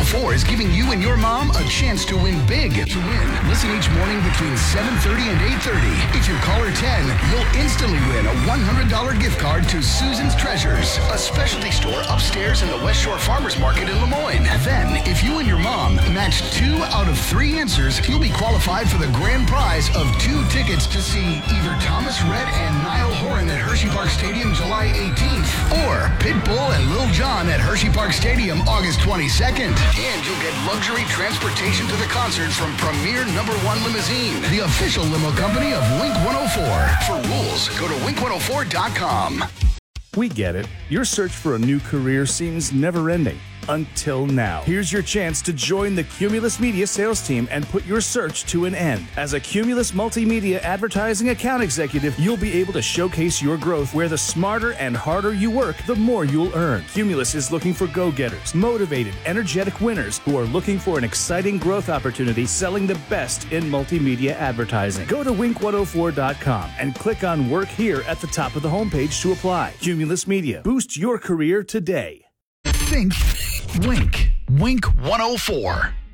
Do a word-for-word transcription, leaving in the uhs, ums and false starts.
oh four is giving you and your mom a chance to win big. To win, listen each morning between seven thirty and eight thirty. If you call her ten, you'll instantly win a one hundred dollars gift card to Susan's Treasures, a specialty store upstairs in the West Shore Farmers Market in Lemoyne. Then, if you and your mom match two out of three answers, you'll be qualified for the grand prize of two tickets to see either Thomas Rhett and Niall Horan at Hershey Park Stadium July eighteenth, or Pitbull and Lil Jon at Hershey Park Stadium August twenty-second. And you'll get luxury transportation to the concert from Premier Number One Limousine, the official limo company of Wink one oh four. For rules, go to wink one oh four dot com. We get it. Your search for a new career seems never-ending. Until now. Here's your chance to join the Cumulus Media sales team and put your search to an end. As a Cumulus Multimedia Advertising Account Executive, you'll be able to showcase your growth where the smarter and harder you work, the more you'll earn. Cumulus is looking for go-getters, motivated, energetic winners who are looking for an exciting growth opportunity selling the best in multimedia advertising. Go to wink one oh four dot com and click on Work Here at the top of the homepage to apply. Cumulus Media. Boost your career today. Think Wink. Wink one oh four.